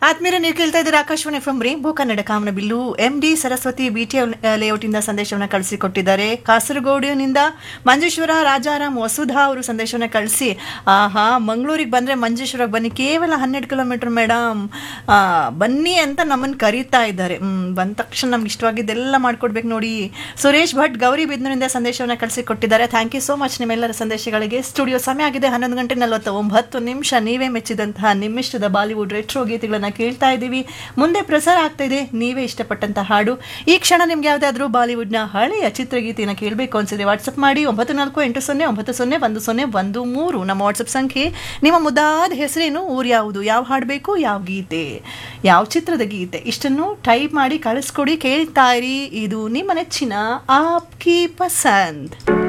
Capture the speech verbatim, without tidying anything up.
ಆತ್ಮೀಯರೇ, ನೀವು ಕೇಳ್ತಾ ಇದ್ದೀರಾ Akashvani F M rainbow Kannada ಕಾಮನ bill. M D Saraswati BT layout ಇಂದ ಸಂದೇಶವನ್ನು ಕಳಿಸಿಕೊಟ್ಟಿದ್ದಾರೆ. ಕಾಸರಗೋಡಿನಿಂದ ಮಂಜೇಶ್ವರ ರಾಜಾರಾಮ್ ವಸುಧಾ ಅವರು ಸಂದೇಶವನ್ನು ಕಳಿಸಿ, ಆಹಾ ಮಂಗಳೂರಿಗೆ ಬಂದರೆ ಮಂಜೇಶ್ವರಕ್ಕೆ ಬನ್ನಿ, ಕೇವಲ ಹನ್ನೆರಡು ಕಿಲೋಮೀಟರ್ ಮೇಡಮ್, ಬನ್ನಿ ಅಂತ ನಮ್ಮನ್ನು ಕರೀತಾ ಇದ್ದಾರೆ. ಬಂದ ತಕ್ಷಣ ನಮ್ಗೆ ಇಷ್ಟವಾಗಿದ್ದೆಲ್ಲ ಮಾಡ್ಕೊಡ್ಬೇಕು ನೋಡಿ. ಸುರೇಶ್ ಭಟ್ ಗೌರಿ ಬಿದ್ನೂರಿಂದ ಸಂದೇಶವನ್ನು ಕಳಿಸಿಕೊಟ್ಟಿದ್ದಾರೆ. ಥ್ಯಾಂಕ್ ಯು ಸೋ ಮಚ್ ನಿಮ್ಮೆಲ್ಲರ ಸಂದೇಶಗಳಿಗೆ. ಸ್ಟುಡಿಯೋ ಸಮಯ ಆಗಿದೆ ಹನ್ನೊಂದು ಗಂಟೆ ನಲವತ್ತ ಒಂಬತ್ತು ನಿಮಿಷ. ನೀವೇ ಮೆಚ್ಚಿದಂತಹ ನಿಮ್ಮಿಷ್ಟದ ಬಾಲಿವುಡ್ ರೆಟ್ರೋ ಗೀತೆಗಳನ್ನ ಕೇಳ್ತಾ ಇದ್ದೀವಿ. ಮುಂದೆ ಪ್ರಸಾರ ಆಗ್ತಾ ಇದೆ ನೀವೇ ಇಷ್ಟಪಟ್ಟಂತ ಹಾಡು. ಈ ಕ್ಷಣ ನಿಮ್ಗೆ ಯಾವುದಾದ್ರೂ ಬಾಲಿವುಡ್ನ ಹಳೆಯ ಚಿತ್ರಗೀತೆಯನ್ನು ಕೇಳಬೇಕು ಅನ್ಸಿದೆ, ವಾಟ್ಸಪ್ ಮಾಡಿ ಒಂಬತ್ತು ನಾಲ್ಕು ಎಂಟು ಸೊನ್ನೆ ಒಂಬತ್ತು ಸೊನ್ನೆ ಒಂದು ಸೊನ್ನೆ ಒಂದು ಮೂರು ನಮ್ಮ ವಾಟ್ಸಪ್ ಸಂಖ್ಯೆ. ನಿಮ್ಮ ಮುದ್ದಾದ ಹೆಸರೇನು, ಊರು ಯಾವುದು, ಯಾವ ಹಾಡು ಬೇಕು, ಯಾವ ಗೀತೆ, ಯಾವ ಚಿತ್ರದ ಗೀತೆ, ಇಷ್ಟನ್ನು ಟೈಪ್ ಮಾಡಿ ಕಳಿಸ್ಕೊಡಿ. ಕೇಳ್ತಾ ಇರಿ, ಇದು ನಿಮ್ಮ ನೆಚ್ಚಿನ ಆಪ್ಕಿ ಪಸಂದ್.